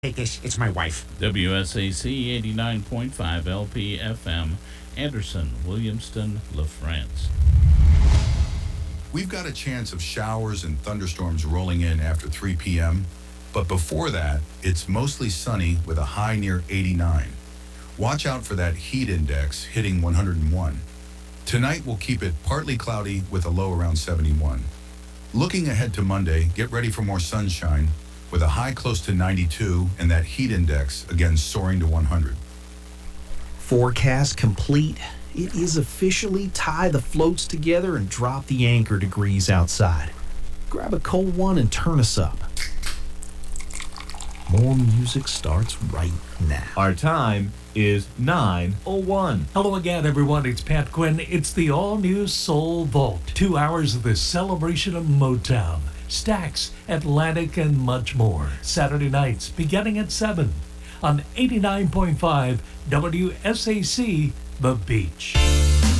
Take this. It's my wife. WSAC 89.5 LPFM, Anderson, Williamston, LaFrance. We've got a chance of showers and thunderstorms rolling in after 3 p.m., but before that, it's mostly sunny with a high near 89. Watch out for that heat index hitting 101. Tonight, we'll keep it partly cloudy with a low around 71. Looking ahead to Monday, get ready for more sunshine with a high close to 92 and that heat index again soaring to 100. Forecast complete. It is officially tie the floats together and drop the anchor degrees outside. Grab a cold one and turn us up. More music starts right now. Our time is 9:01. Hello again, everyone. It's Pat Quinn. It's the all-new Soul Vault. 2 hours of the celebration of Motown, Stax, Atlantic, and much more. Saturday nights beginning at 7 on 89.5 WSAC, The Beach.